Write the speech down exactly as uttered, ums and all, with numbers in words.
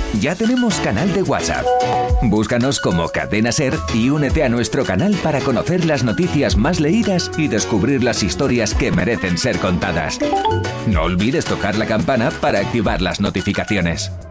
Ya tenemos canal de WhatsApp. Búscanos como Cadena Ser y únete a nuestro canal para conocer las noticias más leídas y descubrir las historias que merecen ser contadas. No olvides tocar la campana para activar las notificaciones.